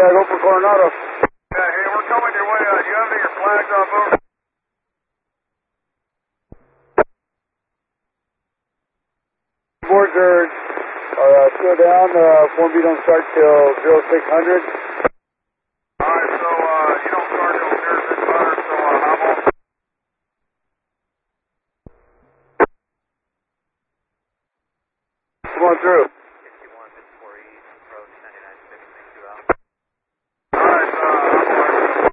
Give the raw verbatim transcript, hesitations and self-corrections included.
uh, go for Coronado. Yeah, hey, we're coming your way. Uh, you have any of your flags off over? Boards are, are uh, still down. Uh, Form B don't start till zero six hundred. Alright, so uh, you don't start till zero six hundred, so uh, I'm on. Come on through.